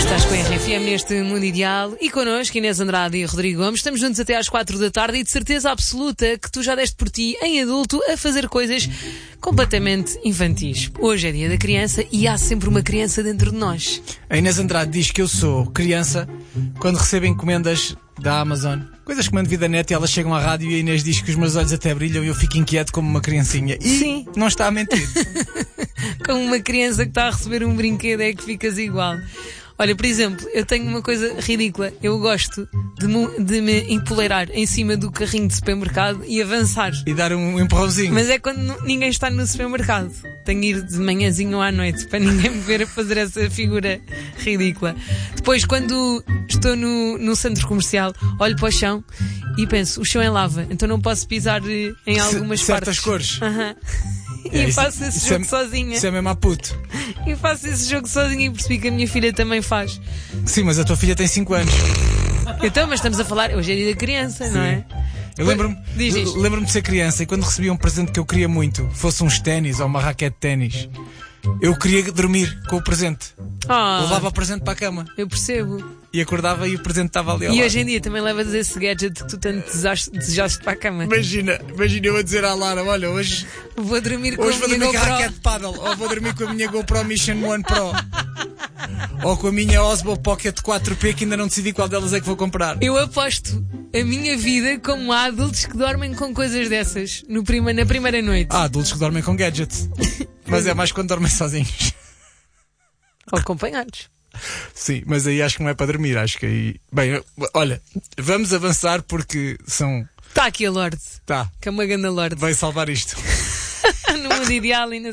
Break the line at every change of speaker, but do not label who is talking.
Estás com a RFM neste Mundo Ideal e connosco Inês Andrade e Rodrigo Gomes. Estamos juntos até às 4 da tarde e de certeza absoluta que tu já deste por ti em adulto a fazer coisas completamente infantis. Hoje é dia da criança e há sempre uma criança dentro de nós.
A Inês Andrade diz que eu sou criança quando recebo encomendas da Amazon. Coisas que mando vida net e elas chegam à rádio e a Inês diz que os meus olhos até brilham e eu fico inquieto como uma criancinha. E
sim,
não está a mentir.
Como uma criança que está a receber um brinquedo é que ficas igual. Olha, por exemplo, eu tenho uma coisa ridícula. Eu gosto de me empoleirar em cima do carrinho de supermercado e avançar.
E dar um empurrãozinho.
Mas é quando ninguém está no supermercado. Tenho que ir de manhãzinho ou à noite para ninguém me ver a fazer essa figura ridícula. Depois, quando estou no centro comercial, olho para o chão e penso, o chão é lava, então não posso pisar em algumas
certas
partes.
cores.
Uhum. E faço esse jogo sozinha.
Isso é mesmo a puto.
E faço esse jogo sozinha e percebi que a minha filha também faz.
Sim, mas a tua filha tem 5 anos.
Então, mas estamos a falar, hoje é dia da criança, sim, não é?
Eu lembro-me de ser criança e quando recebia um presente que eu queria muito, fosse uns ténis ou uma raquete de ténis, eu queria dormir com o presente. Levava o presente para a cama.
Eu percebo.
E acordava e o presente estava ali ao lado.
E hoje em dia também levas esse gadget que tu tanto desejaste para a cama.
Imagina eu a dizer à Lara, olha, hoje
vou dormir com
a minha
GoPro.
raquete de paddle, ou vou dormir com a minha GoPro Mission 1 Pro. Ou com a minha Osmo Pocket 4P que ainda não decidi qual delas é que vou comprar.
Eu aposto a minha vida como há adultos que dormem com coisas dessas na primeira noite.
Há adultos que dormem com gadgets. Mas é mais quando dormem sozinhos.
Ou acompanhados.
Sim, mas aí acho que não é para dormir. Acho que aí... Bem, olha, vamos avançar porque são...
Está aqui a Lorde.
Tá.
Que é uma ganda Lorde.
Vai salvar isto.
No Mundo Ideal e na